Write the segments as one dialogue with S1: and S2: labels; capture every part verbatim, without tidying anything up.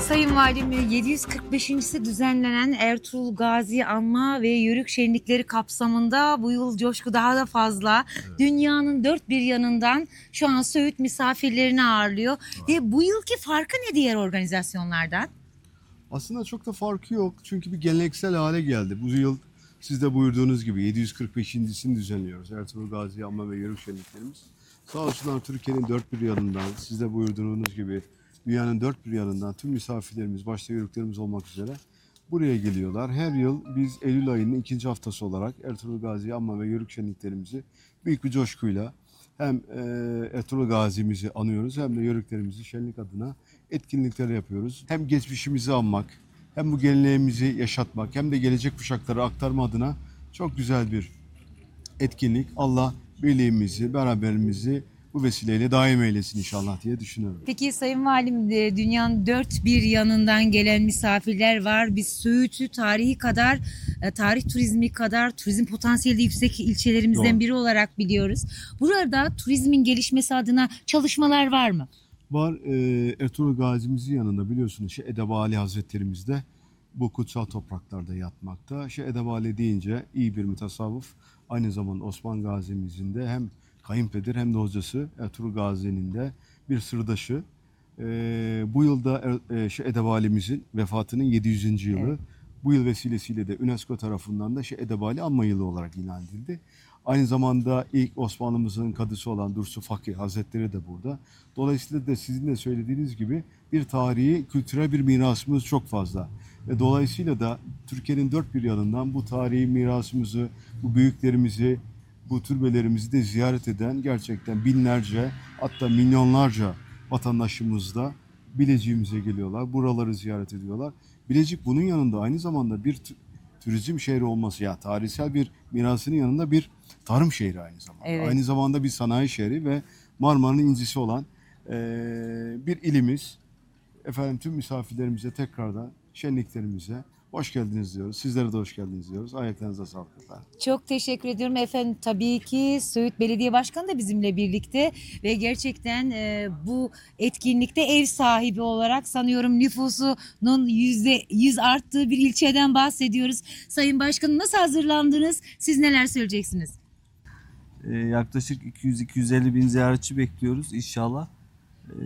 S1: Sayın Valim, yedi yüz kırk beşincisi düzenlenen Ertuğrul Gazi Anma ve Yörük Şenlikleri kapsamında bu yıl coşku daha da fazla. Evet. Dünyanın dört bir yanından şu an Söğüt misafirlerini ağırlıyor. Evet. Ve bu yılki farkı ne diğer organizasyonlardan?
S2: Aslında çok da farkı yok. Çünkü bir geleneksel hale geldi. Bu yıl siz de buyurduğunuz gibi yedi yüz kırk beşincisini düzenliyoruz. Ertuğrul Gazi Anma ve Yörük Şenliklerimiz. Sağ olsunlar Türkiye'nin dört bir yanından, siz de buyurduğunuz gibi dünyanın dört bir yanından tüm misafirlerimiz, başta yörüklerimiz olmak üzere buraya geliyorlar. Her yıl biz Eylül ayının ikinci haftası olarak Ertuğrul Gazi Anma ve Yörük Şenliklerimizi büyük bir coşkuyla hem e, Ertuğrul Gazi'mizi anıyoruz hem de yörüklerimizi şenlik adına etkinlikler yapıyoruz. Hem geçmişimizi anmak, hem bu geleneğimizi yaşatmak, hem de gelecek kuşaklara aktarma adına çok güzel bir etkinlik. Allah birliğimizi, beraberliğimizi bu vesileyle daim eylesin inşallah diye düşünüyorum.
S1: Peki Sayın Valim, dünyanın dört bir yanından gelen misafirler var. Biz Söğüt'ü tarihi kadar, tarih turizmi kadar turizm potansiyeli yüksek ilçelerimizden Doğru. biri olarak biliyoruz. Burada turizmin gelişmesi adına çalışmalar var mı?
S2: Var. Ertuğrul Gazi'mizin yanında biliyorsunuz şey Edebali Hazretlerimiz de bu kutsal topraklarda yatmakta. Şey Edebali deyince iyi bir mutasavvıf, aynı zamanda Osman Gazi'mizin de hem kayınpeder hem de hocası Ertuğrul Gazi'nin de bir sırdaşı. Ee, bu yılda e, şey Edebalimizin vefatının yedi yüzüncü yılı. Evet. Bu yıl vesilesiyle de UNESCO tarafından da şey Edebali Anma Yılı olarak ilan edildi. Aynı zamanda ilk Osmanlımızın kadısı olan Dursun Fakih Hazretleri de burada. Dolayısıyla da sizin de söylediğiniz gibi bir tarihi, kültürel bir mirasımız çok fazla. Ve dolayısıyla da Türkiye'nin dört bir yanından bu tarihi mirasımızı, bu büyüklerimizi, bu türbelerimizi de ziyaret eden gerçekten binlerce, hatta milyonlarca vatandaşımız da Bilecik'imize geliyorlar. Buraları ziyaret ediyorlar. Bilecik bunun yanında aynı zamanda bir turizm şehri olması, ya tarihsel bir mirasının yanında bir tarım şehri aynı zamanda. Evet. Aynı zamanda bir sanayi şehri ve Marmara'nın incisi olan e, bir ilimiz. Efendim tüm misafirlerimize tekrardan şenliklerimize hoş geldiniz diyoruz. Sizlere de hoş geldiniz diyoruz. Ayaklarınıza sağlık efendim.
S1: Çok teşekkür ediyorum efendim. Tabii ki Söğüt Belediye Başkanı da bizimle birlikte ve gerçekten e, bu etkinlikte ev sahibi olarak sanıyorum nüfusunun yüzde yüz arttığı bir ilçeden bahsediyoruz. Sayın Başkanım, nasıl hazırlandınız? Siz neler söyleyeceksiniz?
S3: Ee, yaklaşık iki yüz iki yüz elli bin ziyaretçi bekliyoruz inşallah. Ee,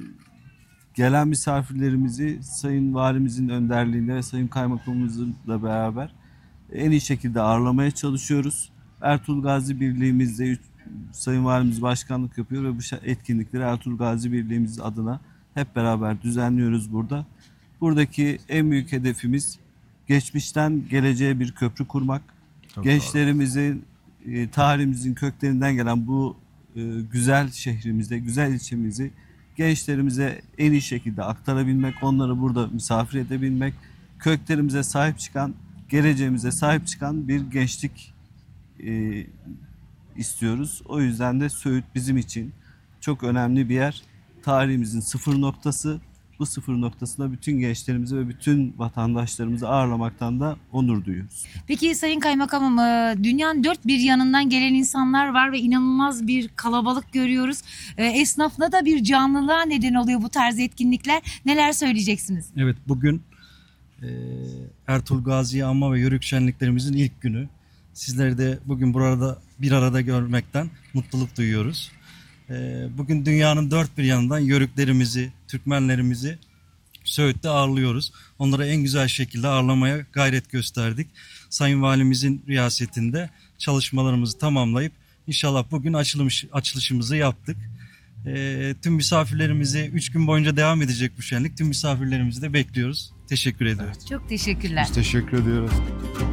S3: Gelen misafirlerimizi Sayın Valimizin önderliğinde ve Sayın Kaymakamımızla beraber en iyi şekilde ağırlamaya çalışıyoruz. Ertuğrul Gazi Birliğimizde Sayın Valimiz başkanlık yapıyor ve bu etkinlikleri Ertuğrul Gazi Birliğimiz adına hep beraber düzenliyoruz burada. Buradaki en büyük hedefimiz geçmişten geleceğe bir köprü kurmak. Çok Gençlerimizin, e, tarihimizin köklerinden gelen bu e, güzel şehrimizde, güzel ilçemizi gençlerimize en iyi şekilde aktarabilmek, onları burada misafir edebilmek, köklerimize sahip çıkan, geleceğimize sahip çıkan bir gençlik e, istiyoruz. O yüzden de Söğüt bizim için çok önemli bir yer. Tarihimizin sıfır noktası. Bu sıfır noktasında bütün gençlerimizi ve bütün vatandaşlarımızı ağırlamaktan da onur duyuyoruz.
S1: Peki Sayın Kaymakamım, dünyanın dört bir yanından gelen insanlar var ve inanılmaz bir kalabalık görüyoruz. Esnafla da bir canlılığa neden oluyor bu tarz etkinlikler. Neler söyleyeceksiniz?
S4: Evet, bugün e, Ertuğrul Gazi Anma ve Yörük Şenliklerimizin ilk günü. Sizleri de bugün burada bir arada görmekten mutluluk duyuyoruz. Bugün dünyanın dört bir yanından yörüklerimizi, Türkmenlerimizi Söğüt'te ağırlıyoruz. Onları en güzel şekilde ağırlamaya gayret gösterdik. Sayın Valimizin riyasetinde çalışmalarımızı tamamlayıp inşallah bugün açılış, açılışımızı yaptık. E, tüm misafirlerimizi üç gün boyunca devam edecek bu şenlik. Tüm misafirlerimizi de bekliyoruz. Teşekkür ediyoruz.
S1: Çok teşekkürler.
S2: Biz teşekkür ediyoruz.